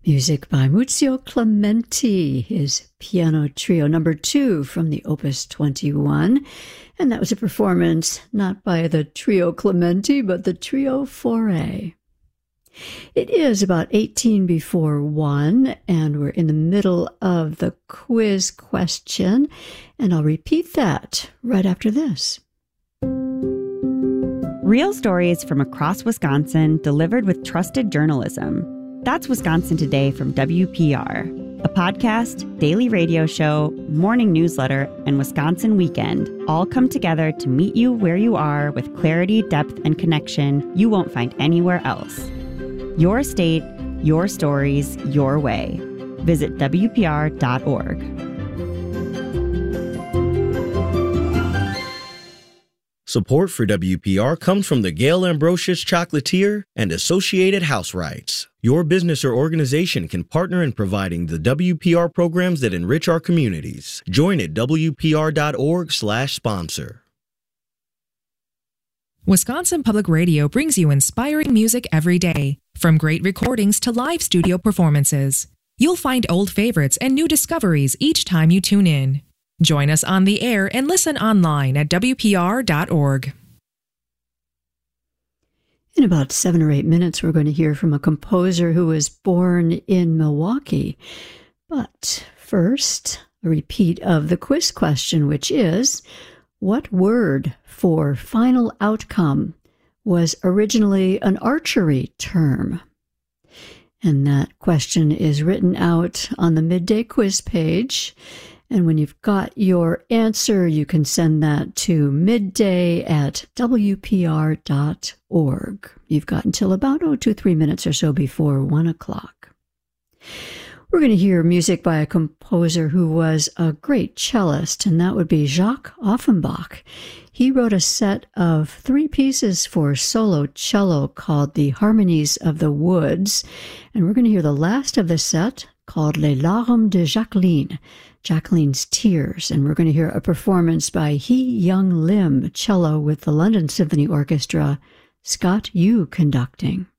Music by Muzio Clementi, his piano trio number 2 from the Opus 21. And that was a performance not by the Trio Clementi, but the Trio Fauré. It is about 18 before 1, and we're in the middle of the quiz question, and I'll repeat that right after this. Real stories from across Wisconsin delivered with trusted journalism. That's Wisconsin Today from WPR, a podcast, daily radio show, morning newsletter, and Wisconsin Weekend all come together to meet you where you are with clarity, depth, and connection you won't find anywhere else. Your state, your stories, your way. Visit WPR.org. Support for WPR comes from the Gail Ambrosius Chocolatier and Associated House Rights. Your business or organization can partner in providing the WPR programs that enrich our communities. Join at WPR.org/sponsor. Wisconsin Public Radio brings you inspiring music every day, from great recordings to live studio performances. You'll find old favorites and new discoveries each time you tune in. Join us on the air and listen online at WPR.org. In about 7 or 8 minutes, we're going to hear from a composer who was born in Milwaukee. But first, a repeat of the quiz question, which is, what word for final outcome was originally an archery term? And that question is written out on the midday quiz page. And when you've got your answer, you can send that to midday@wpr.org. You've got until about 2-3 minutes or so before 1 o'clock. We're going to hear music by a composer who was a great cellist, and that would be Jacques Offenbach. He wrote a set of 3 pieces for solo cello called The Harmonies of the Woods, and we're going to hear the last of the set called Les Larmes de Jacqueline, Jacqueline's Tears, and we're going to hear a performance by Hee Young Lim, cello with the London Symphony Orchestra, Scott Yu conducting.